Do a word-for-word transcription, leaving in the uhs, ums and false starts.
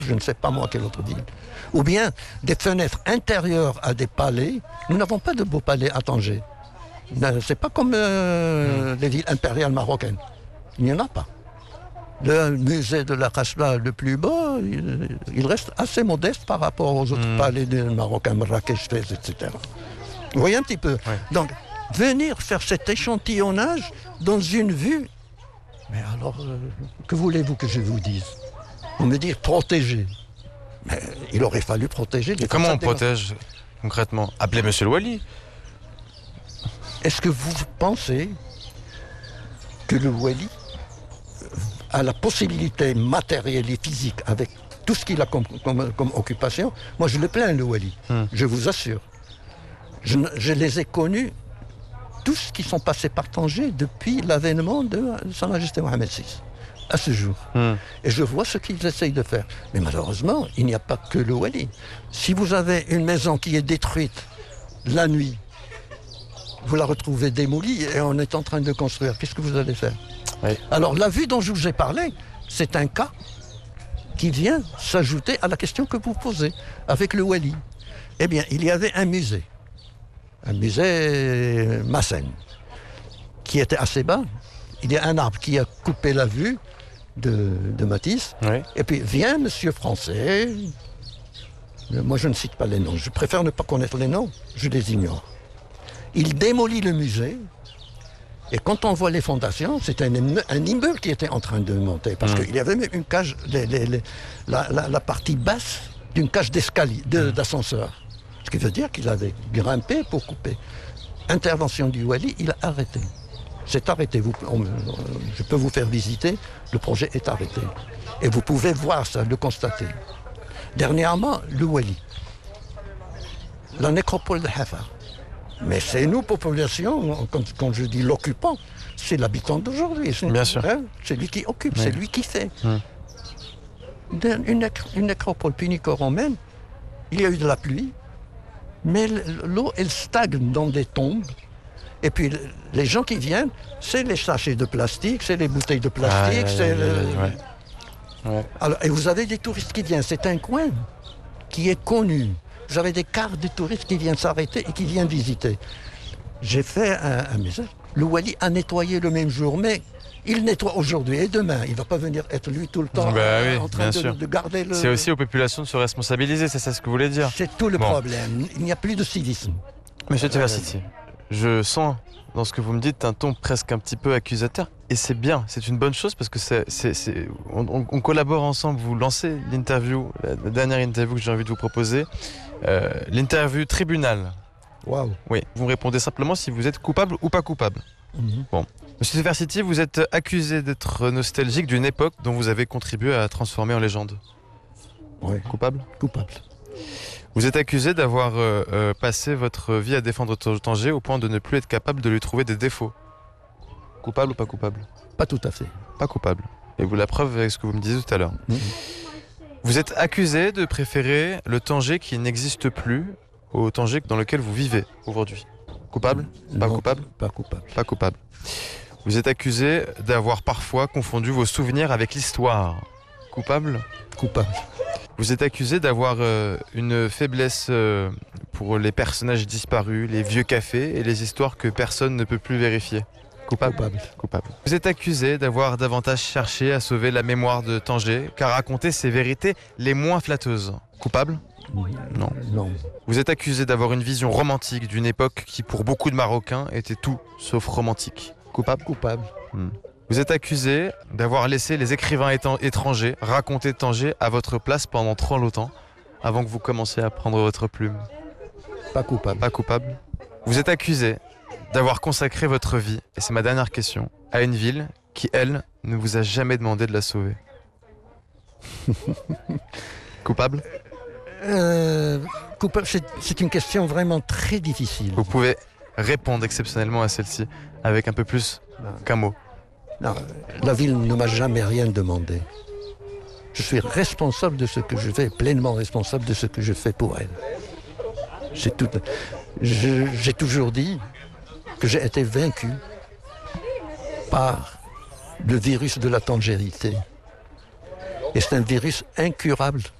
je ne sais pas moi quelle autre ville. Ou bien des fenêtres intérieures à des palais. Nous n'avons pas de beaux palais à Tanger. C'est pas comme euh, les villes impériales marocaines. Il n'y en a pas. Le musée de la Khasba le plus bas, il, il reste assez modeste par rapport aux autres mmh. palais des Marocains, Marrakech, Fès, et cetera. Vous voyez un petit peu. Ouais. Donc, venir faire cet échantillonnage dans une vue, mais alors, euh, que voulez-vous que je vous dise? Vous me dire protéger. Mais il aurait fallu protéger les. Comment on protège concrètement? Appelez Monsieur le Wali. Est-ce que vous pensez que le Wali a la possibilité matérielle et physique, avec tout ce qu'il a comme, comme, comme occupation? Moi, je le plains, le Wali, hum. je vous assure. Je, je les ai connus, tous qui sont passés par Tanger depuis l'avènement de Sa Majesté Mohamed six, à ce jour. Hum. Et je vois ce qu'ils essayent de faire. Mais malheureusement, il n'y a pas que le Wali. Si vous avez une maison qui est détruite la nuit, vous la retrouvez démolie et on est en train de construire, qu'est-ce que vous allez faire? Oui. Alors la vue dont je vous ai parlé, c'est un cas qui vient s'ajouter à la question que vous posez avec le Wali. Eh bien, il y avait un musée, un musée Massen, qui était assez bas. Il y a un arbre qui a coupé la vue de, de Matisse. Oui. Et puis vient monsieur Français, moi je ne cite pas les noms, je préfère ne pas connaître les noms, je les ignore. Il démolit le musée. Et quand on voit les fondations, c'est un, un immeuble qui était en train de monter. Parce mmh. qu'il y avait même une cage, les, les, les, la, la, la partie basse d'une cage d'escalier, de, mmh. d'ascenseur. Ce qui veut dire qu'il avait grimpé pour couper. Intervention du Wali, il a arrêté. C'est arrêté. Vous, on, je peux vous faire visiter, le projet est arrêté. Et vous pouvez voir ça, le constater. Dernièrement, le Wali. La nécropole de Hafa. Mais c'est nous, population, quand, quand je dis l'occupant, c'est l'habitant d'aujourd'hui. C'est, Bien sûr. Hein, c'est lui qui occupe, oui. c'est lui qui fait. Hum. Une, une nécropole punico-romaine, il y a eu de la pluie, mais l'eau, elle stagne dans des tombes. Et puis, les gens qui viennent, c'est les sachets de plastique, c'est les bouteilles de plastique, ah, c'est... Le... Ouais. Ouais. Alors, et vous avez des touristes qui viennent. C'est un coin qui est connu. Vous avez des quarts de touristes qui viennent s'arrêter et qui viennent visiter. J'ai fait un, un message. Le Wali a nettoyé le même jour, mais il nettoie aujourd'hui et demain. Il ne va pas venir être lui tout le temps bah oui, oui, en train de, de garder le... C'est aussi aux populations de se responsabiliser, c'est ça ce que vous voulez dire? C'est tout le bon. problème. Il n'y a plus de civisme. Monsieur Tversity, je sens dans ce que vous me dites un ton presque un petit peu accusateur. Et c'est bien, c'est une bonne chose parce que c'est, c'est, c'est, on, on collabore ensemble. Vous lancez l'interview, la, la dernière interview que j'ai envie de vous proposer. Euh, l'interview tribunal. Waouh. Oui, vous me répondez simplement si vous êtes coupable ou pas coupable. Mm-hmm. Bon. Monsieur Tversity, vous êtes accusé d'être nostalgique d'une époque dont vous avez contribué à transformer en légende. Oui. Coupable? Coupable. Vous êtes accusé d'avoir euh, euh, passé votre vie à défendre Tanger au point de ne plus être capable de lui trouver des défauts. Coupable ou pas coupable? Pas tout à fait. Pas coupable. Et vous la preuve avec ce que vous me disiez tout à l'heure. Mm-hmm. Vous êtes accusé de préférer le Tanger qui n'existe plus au Tanger dans lequel vous vivez aujourd'hui. Coupable? Pas non, coupable? Pas coupable. Pas coupable. Vous êtes accusé d'avoir parfois confondu vos souvenirs avec l'histoire. Coupable? Coupable. Vous êtes accusé d'avoir euh, une faiblesse euh, pour les personnages disparus, les vieux cafés et les histoires que personne ne peut plus vérifier. Coupable? Coupable. Coupable. Vous êtes accusé d'avoir davantage cherché à sauver la mémoire de Tanger qu'à raconter ses vérités les moins flatteuses. Coupable? Non. Non. Vous êtes accusé d'avoir une vision romantique d'une époque qui, pour beaucoup de Marocains, était tout sauf romantique. Coupable? Coupable. Hmm. Vous êtes accusé d'avoir laissé les écrivains étrangers raconter Tanger à votre place pendant trop longtemps, avant que vous commenciez à prendre votre plume. Pas coupable. Pas coupable. Vous êtes accusé d'avoir consacré votre vie, et c'est ma dernière question, à une ville qui, elle, ne vous a jamais demandé de la sauver. Coupable? euh, Coupable, c'est, c'est une question vraiment très difficile. Vous pouvez répondre exceptionnellement à celle-ci avec un peu plus non. qu'un mot. Non, la ville ne m'a jamais rien demandé. Je suis responsable de ce que je fais, pleinement responsable de ce que je fais pour elle. C'est tout. Je, j'ai toujours dit que j'ai été vaincu par le virus de la tangérité. Et c'est un virus incurable.